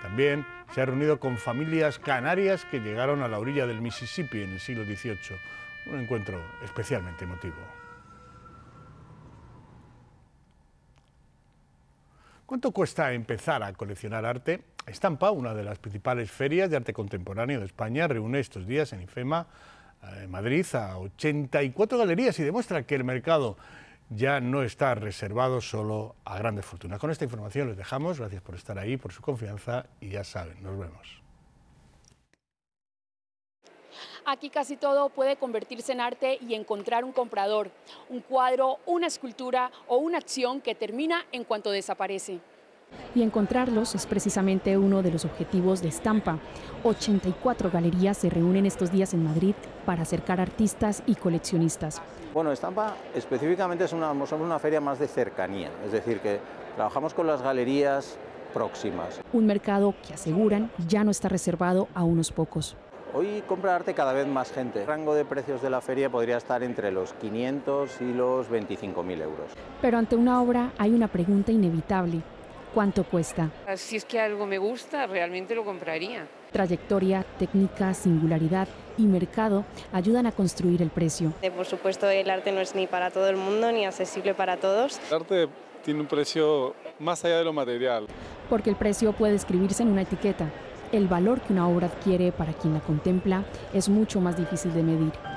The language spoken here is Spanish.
También se ha reunido con familias canarias que llegaron a la orilla del Mississippi en el siglo XVIII. Un encuentro especialmente emotivo. ¿Cuánto cuesta empezar a coleccionar arte? Estampa, una de las principales ferias de arte contemporáneo de España, reúne estos días en IFEMA, en Madrid, a 84 galerías y demuestra que el mercado ya no está reservado solo a grandes fortunas. Con esta información les dejamos. Gracias por estar ahí, por su confianza y ya saben, nos vemos. Aquí casi todo puede convertirse en arte y encontrar un comprador, un cuadro, una escultura o una acción que termina en cuanto desaparece. Y encontrarlos es precisamente uno de los objetivos de Estampa. 84 galerías se reúnen estos días en Madrid para acercar artistas y coleccionistas. Bueno, Estampa específicamente somos una feria más de cercanía, es decir, que trabajamos con las galerías próximas. Un mercado que aseguran ya no está reservado a unos pocos. Hoy compra arte cada vez más gente. El rango de precios de la feria podría estar entre los 500 y los 25.000 euros. Pero ante una obra hay una pregunta inevitable. ¿Cuánto cuesta? Si es que algo me gusta, realmente lo compraría. Trayectoria, técnica, singularidad y mercado ayudan a construir el precio. Por supuesto, el arte no es ni para todo el mundo ni accesible para todos. El arte tiene un precio más allá de lo material. Porque el precio puede escribirse en una etiqueta. El valor que una obra adquiere para quien la contempla es mucho más difícil de medir.